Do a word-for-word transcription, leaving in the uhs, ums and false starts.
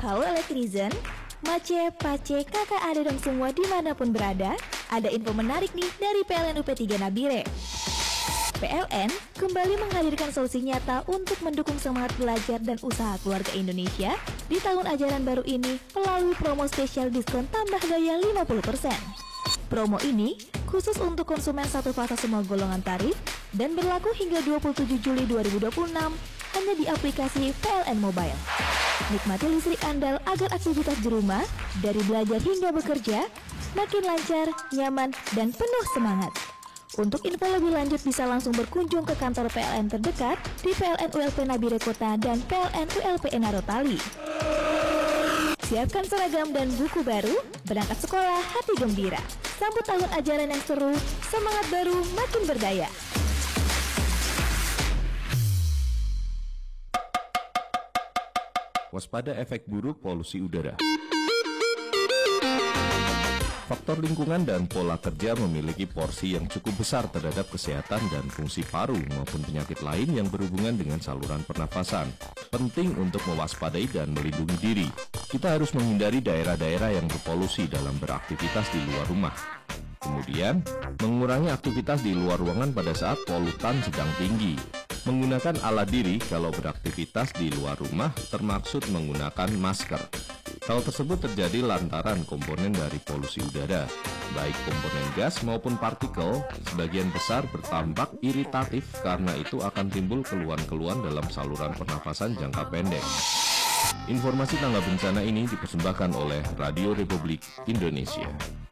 Halo Elektrizen, Mace, Pace, kakak adik dong semua dimanapun berada. Ada info menarik nih dari P L N U P tiga Nabire. P L N kembali menghadirkan solusi nyata untuk mendukung semangat belajar dan usaha keluarga Indonesia di tahun ajaran baru ini melalui promo spesial diskon tambah gaya lima puluh persen. Promo ini khusus untuk konsumen satu fasa semua golongan tarif dan berlaku hingga dua puluh tujuh Juli dua ribu dua puluh enam hanya di aplikasi P L N Mobile. Nikmati listrik andal agar aktivitas di rumah, dari belajar hingga bekerja, makin lancar, nyaman, dan penuh semangat. Untuk info lebih lanjut bisa langsung berkunjung ke kantor P L N terdekat di P L N U L P Nabire Kota dan P L N U L P Enarotali. Siapkan seragam dan buku baru, berangkat sekolah hati gembira. Sambut tahun ajaran yang seru, semangat baru makin berdaya. Waspada efek buruk polusi udara. Faktor lingkungan dan pola kerja memiliki porsi yang cukup besar terhadap kesehatan dan fungsi paru maupun penyakit lain yang berhubungan dengan saluran pernafasan. Penting untuk mewaspadai dan melindungi diri. Kita harus menghindari daerah-daerah yang berpolusi dalam beraktivitas di luar rumah. Kemudian, mengurangi aktivitas di luar ruangan pada saat polutan sedang tinggi. Menggunakan alat diri kalau beraktivitas di luar rumah termaksud menggunakan masker. Hal tersebut terjadi lantaran komponen dari polusi udara, baik komponen gas maupun partikel, sebagian besar bertampak iritatif karena itu akan timbul keluhan-keluhan dalam saluran pernafasan jangka pendek. Informasi tangga bencana ini dipersembahkan oleh Radio Republik Indonesia.